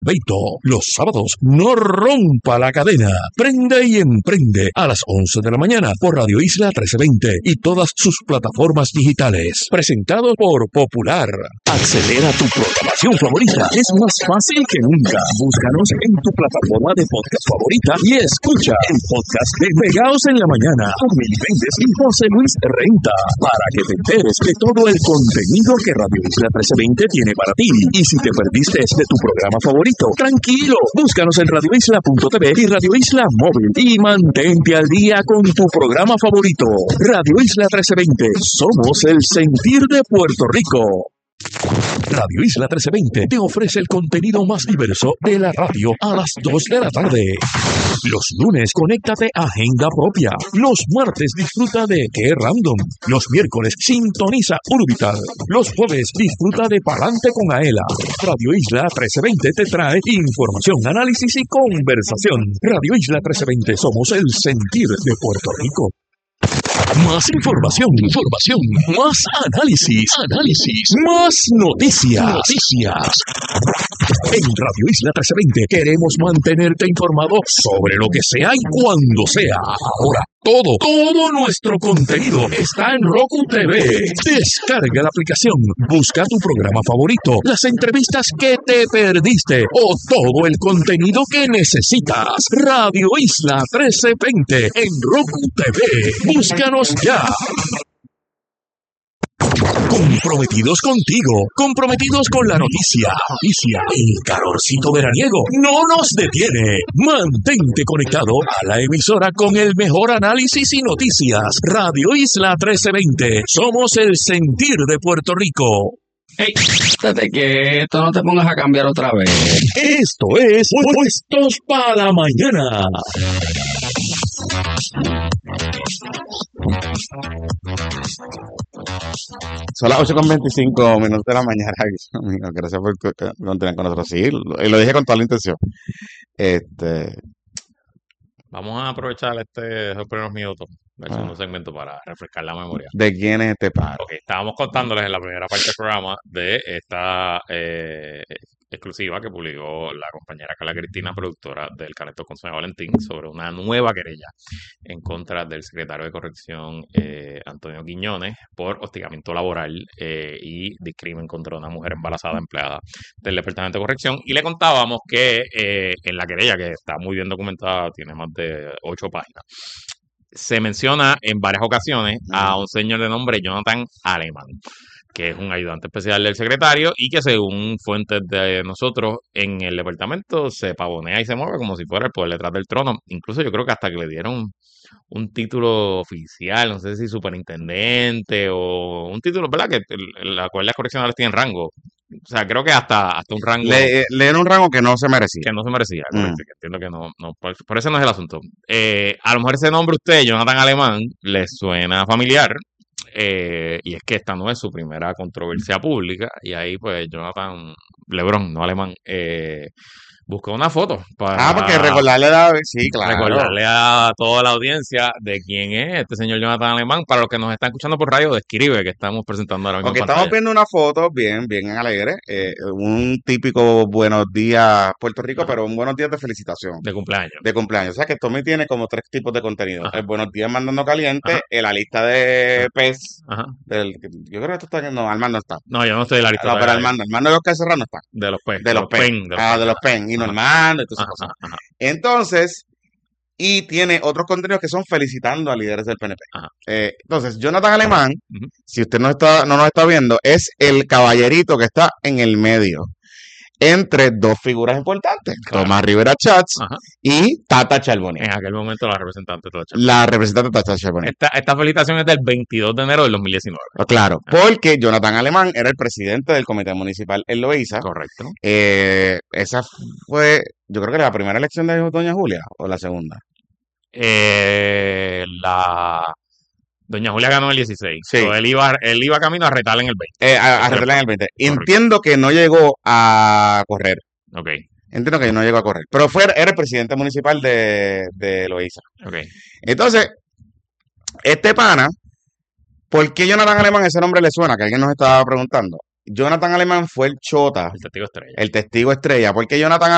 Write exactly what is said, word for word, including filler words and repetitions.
Beito. Los sábados, no rompa la cadena. Prende y emprende a las once de la mañana por Radio Isla trece veinte y todas sus plataformas digitales. Presentado por Popular. Acceder a tu programación favorita es más fácil que nunca. Búscanos en tu plataforma de podcast favorita y escucha el podcast de Pegaos en la Mañana con Mili Méndez y José Luis Renta para que te enteres de todo el contenido que Radio Isla trece veinte tiene para ti. Y si te perdiste de tu programa favorito, tranquilo, búscanos en radio isla punto t v y Radio Isla Móvil y mantente al día con tu programa favorito. Radio Isla trece veinte, somos el sentir de Puerto Rico. Radio Isla trece veinte te ofrece el contenido más diverso de la radio a las dos de la tarde. Los lunes, conéctate a Agenda Propia. Los martes, disfruta de Qué Random. Los miércoles, sintoniza Urbital. Los jueves, disfruta de Palante con Aela. Radio Isla trece veinte te trae información, análisis y conversación. Radio Isla trece veinte, somos el sentir de Puerto Rico. Más información, información, más análisis, análisis, más noticias, noticias. En Radio Isla trece veinte queremos mantenerte informado sobre lo que sea y cuando sea. Ahora, todo, todo nuestro contenido está en Roku T V. Descarga la aplicación, busca tu programa favorito, las entrevistas que te perdiste o todo el contenido que necesitas. Radio Isla trece veinte en Roku T V. Búscanos ya. Comprometidos contigo, comprometidos con la noticia, noticia, el calorcito veraniego no nos detiene. Mantente conectado a la emisora con el mejor análisis y noticias. Radio Isla trece veinte, somos el sentir de Puerto Rico. Hey, estate quieto, no te pongas a cambiar otra vez. Esto es Puestos para la Mañana. Son las ocho con veinticinco minutos de la mañana. Amigo, gracias por continuar con nosotros. Sí, lo, lo dije con toda la intención. Este, Vamos a aprovechar este, esos primeros minutos del segundo segmento para refrescar la memoria. ¿De quién es este paro? Ok, estábamos contándoles en la primera parte del programa de esta eh, exclusiva que publicó la compañera Carla Cristina, productora del Caneto con Sonia Valentín, sobre una nueva querella en contra del secretario de Corrección eh, Antonio Quiñones por hostigamiento laboral eh, y discrimen contra una mujer embarazada empleada del Departamento de Corrección. Y le contábamos que eh, en la querella, que está muy bien documentada, tiene más de ocho páginas, se menciona en varias ocasiones a un señor de nombre Jonathan Alemán, que es un ayudante especial del secretario y que según fuentes de nosotros en el departamento se pavonea y se mueve como si fuera el poder detrás del trono. Incluso yo creo que hasta que le dieron un título oficial, no sé si superintendente o un título, ¿verdad? Que la cual las correccionales tienen rango. O sea, creo que hasta, hasta un rango... Le, le dieron un rango que no se merecía. Que no se merecía, Mm. correcto, que entiendo que no, no por, por eso no es el asunto. Eh, a lo mejor ese nombre usted, Jonathan Alemán, le suena familiar, eh, y es que esta no es su primera controversia pública, y ahí pues Jonathan Lebrón, no Alemán, eh, buscó una foto para Ah, porque recordarle la... Sí, claro. recordarle a toda la audiencia de quién es este señor Jonathan Alemán. Para los que nos están escuchando por radio, describe que estamos presentando ahora mismo Porque en estamos pantalla. viendo una foto bien, bien alegre. eh, un típico buenos días Puerto Rico, Ajá. pero un buenos días de felicitación. De cumpleaños. De cumpleaños. O sea que Tommy tiene como tres tipos de contenido. Ajá. El buenos días mandando caliente, Ajá. eh, la lista de pez. Ajá. Del, yo creo que esto está... No, Armando está. No, yo no estoy de la lista No, pero de, Armando, Armando de Oscar Serrano está. de los pen. De los pen. de los Ah, pen. de los pen. Y Ajá. Normando y todas esas Ajá, cosas. ajá, ajá. Entonces, y tiene otros contenidos que son felicitando a líderes del P N P. Ajá. Eh, entonces, Jonathan Alemán, Ujú. si usted no está, no nos está viendo, es el caballerito que está en el medio, entre dos figuras importantes, Claro. Tomás Rivera Chats Ajá. y Tata Charbonnier, En aquel momento la representante de toda Chapel. la representante Tata Charbonnier. Esta, esta felicitación es del veintidós de enero del dos mil diecinueve. Claro, porque Jonathan Alemán era el presidente del Comité Municipal en Loíza. Correcto. Eh, esa fue, yo creo que la primera elección de doña Julia, o la segunda. Eh, la Doña Julia ganó en el dieciséis. Sí. So, él, iba, él iba camino a retar en el veinte. Eh, a, a Correcto. retarla en el veinte. Correcto. Entiendo que no llegó a correr. Ok, Entiendo que no llegó a correr. Pero fue, era el presidente municipal de, de Loíza. ok. Entonces, este pana, ¿por qué Jonathan Alemán ese nombre le suena? Que alguien nos estaba preguntando. Jonathan Alemán fue el chota, El testigo estrella. el testigo estrella. ¿Por qué Jonathan